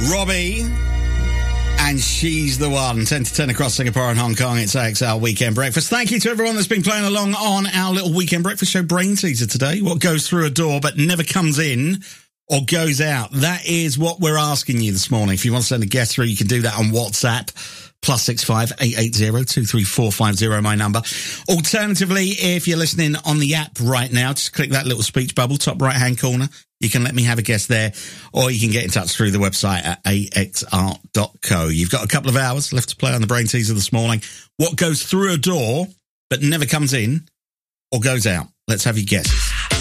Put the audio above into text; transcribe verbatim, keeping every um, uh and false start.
Robbie, and she's the one. ten to ten across Singapore and Hong Kong. It's A X L Weekend Breakfast. Thank you to everyone that's been playing along on our little Weekend Breakfast show brain teaser today. What goes through a door but never comes in or goes out? That is what we're asking you this morning. If you want to send a guess through, you can do that on WhatsApp. Plus six five eight eight zero two three four five zero, my number. Alternatively, if you're listening on the app right now, just click that little speech bubble, top right-hand corner. You can let me have a guess there, or you can get in touch through the website at A X R dot co. You've got a couple of hours left to play on the brain teaser this morning. What goes through a door but never comes in or goes out? Let's have your guesses.